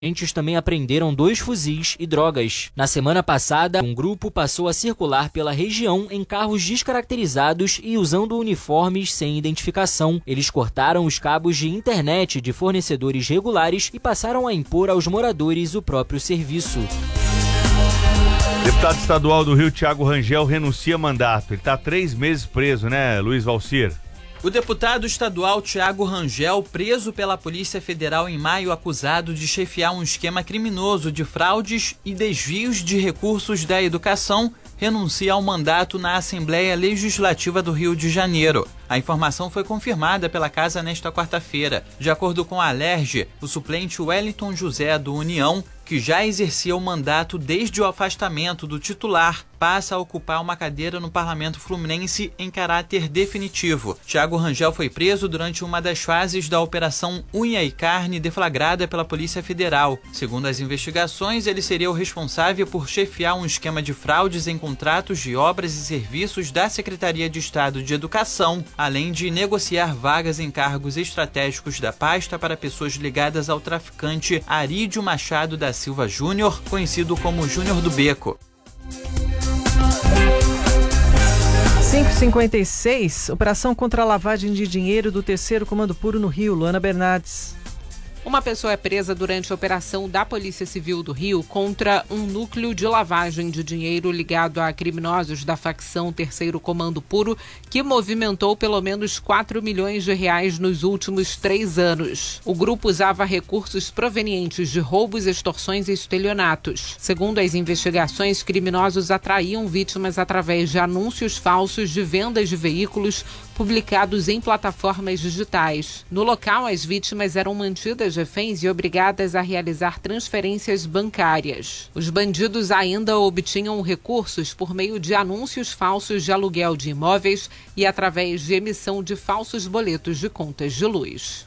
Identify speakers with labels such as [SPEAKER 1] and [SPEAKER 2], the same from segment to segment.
[SPEAKER 1] Agentes também apreenderam 2 fuzis e drogas. Na semana passada, um grupo passou a circular pela região em carros descaracterizados e usando uniformes sem identificação. Eles cortaram os cabos de internet de fornecedores regulares e passaram a impor aos moradores o próprio serviço.
[SPEAKER 2] Deputado estadual do Rio, Thiago Rangel, renuncia mandato. Ele está 3 meses preso, né, Luiz Valcir?
[SPEAKER 3] O deputado estadual Thiago Rangel, preso pela Polícia Federal em maio, acusado de chefiar um esquema criminoso de fraudes e desvios de recursos da educação, renuncia ao mandato na Assembleia Legislativa do Rio de Janeiro. A informação foi confirmada pela Casa nesta quarta-feira. De acordo com a Alerj, o suplente Wellington José do União, que já exercia o mandato desde o afastamento do titular, passa a ocupar uma cadeira no Parlamento Fluminense em caráter definitivo. Thiago Rangel foi preso durante uma das fases da Operação Unha e Carne deflagrada pela Polícia Federal. Segundo as investigações, ele seria o responsável por chefiar um esquema de fraudes em contratos de obras e serviços da Secretaria de Estado de Educação, além de negociar vagas em cargos estratégicos da pasta para pessoas ligadas ao traficante Arídio Machado da Silva Júnior, conhecido como Júnior do Beco.
[SPEAKER 4] 5h56, operação contra a lavagem de dinheiro do 3º Comando Puro no Rio. Luana Bernardes.
[SPEAKER 5] Uma pessoa é presa durante a operação da Polícia Civil do Rio contra um núcleo de lavagem de dinheiro ligado a criminosos da facção 3º Comando Puro, que movimentou pelo menos 4 milhões de reais nos últimos 3 anos. O grupo usava recursos provenientes de roubos, extorsões e estelionatos. Segundo as investigações, criminosos atraíam vítimas através de anúncios falsos de vendas de veículos publicados em plataformas digitais. No local, as vítimas eram mantidas reféns e obrigadas a realizar transferências bancárias. Os bandidos ainda obtinham recursos por meio de anúncios falsos de aluguel de imóveis e através de emissão de falsos boletos de contas de luz.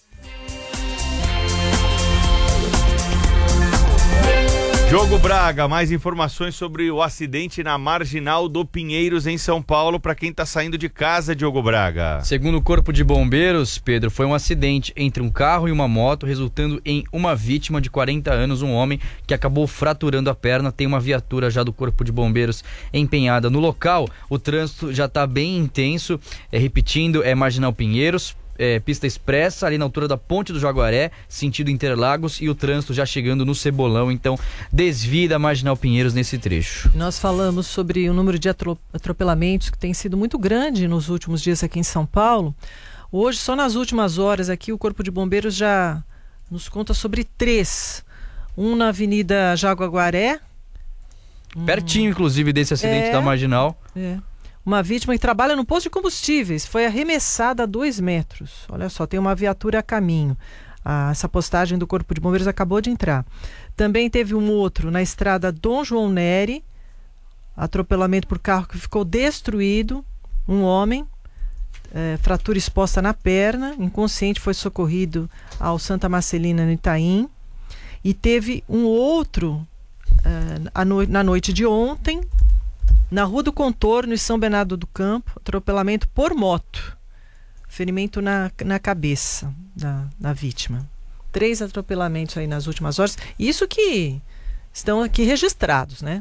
[SPEAKER 2] Diogo Braga, mais informações sobre o acidente na Marginal do Pinheiros, em São Paulo, para quem está saindo de casa, Diogo Braga.
[SPEAKER 6] Segundo o Corpo de Bombeiros, Pedro, foi um acidente entre um carro e uma moto, resultando em uma vítima de 40 anos, um homem que acabou fraturando a perna. Tem uma viatura já do Corpo de Bombeiros empenhada no local. O trânsito já está bem intenso, repetindo, Marginal Pinheiros, pista expressa ali na altura da Ponte do Jaguaré, sentido Interlagos, e o trânsito já chegando no Cebolão. Então desvie da Marginal Pinheiros nesse trecho.
[SPEAKER 4] Nós falamos sobre o número de atropelamentos que tem sido muito grande nos últimos dias aqui em São Paulo. Hoje, só nas últimas horas aqui, o Corpo de Bombeiros já nos conta sobre 3. Um na Avenida Jaguaré,
[SPEAKER 6] pertinho inclusive desse acidente da Marginal.
[SPEAKER 4] Uma vítima que trabalha no posto de combustíveis foi arremessada a 2 metros. Olha só, tem uma viatura a caminho. Essa postagem do Corpo de Bombeiros acabou de entrar. Também teve um outro na estrada Dom João Neri, atropelamento por carro que ficou destruído. Um homem, fratura exposta na perna, inconsciente, foi socorrido ao Santa Marcelina, no Itaim. E teve um outro na noite de ontem, na Rua do Contorno, em São Bernardo do Campo, atropelamento por moto. Ferimento na cabeça da vítima. 3 atropelamentos aí nas últimas horas. Isso que estão aqui registrados, né?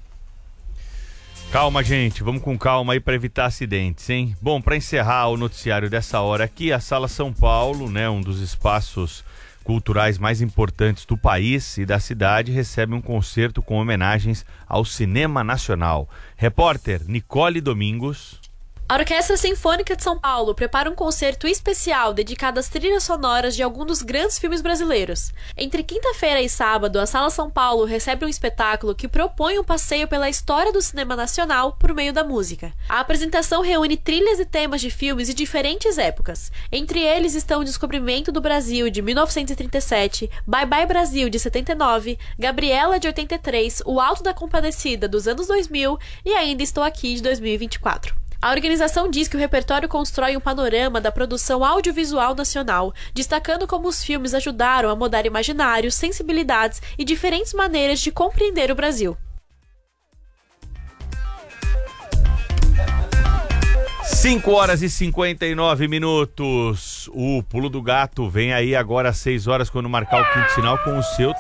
[SPEAKER 2] Calma, gente. Vamos com calma aí para evitar acidentes, hein? Bom, para encerrar o noticiário dessa hora aqui, a Sala São Paulo, né, um dos espaços culturais mais importantes do país e da cidade, recebe um concerto com homenagens ao cinema nacional. Repórter Nicole Domingos.
[SPEAKER 7] A Orquestra Sinfônica de São Paulo prepara um concerto especial dedicado às trilhas sonoras de alguns dos grandes filmes brasileiros. Entre quinta-feira e sábado, a Sala São Paulo recebe um espetáculo que propõe um passeio pela história do cinema nacional por meio da música. A apresentação reúne trilhas e temas de filmes de diferentes épocas. Entre eles estão O Descobrimento do Brasil, de 1937, Bye Bye Brasil, de 79, Gabriela, de 83, O Alto da Compadecida, dos anos 2000 e Ainda Estou Aqui, de 2024. A organização diz que o repertório constrói um panorama da produção audiovisual nacional, destacando como os filmes ajudaram a mudar imaginários, sensibilidades e diferentes maneiras de compreender o Brasil.
[SPEAKER 2] 5h59. O Pulo do Gato vem aí agora às 6 horas, quando marcar o quinto sinal com o seu